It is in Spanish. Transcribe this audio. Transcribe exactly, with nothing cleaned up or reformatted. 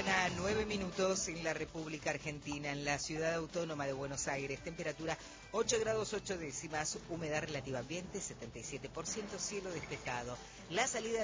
mañana, nueve minutos en la República Argentina, en la ciudad autónoma de Buenos Aires. Temperatura ocho grados ocho décimas, humedad relativa ambiente setenta y siete por ciento, cielo despejado. La salida